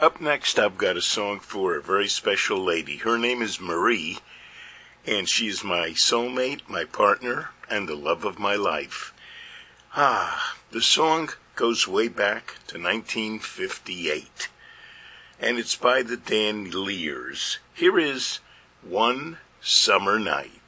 Up next, I've got a song for a very special lady. Her name is Marie, and she's my soulmate, my partner, and the love of my life. The song goes way back to 1958, and it's by the Dandeliers. Here is One Summer Night.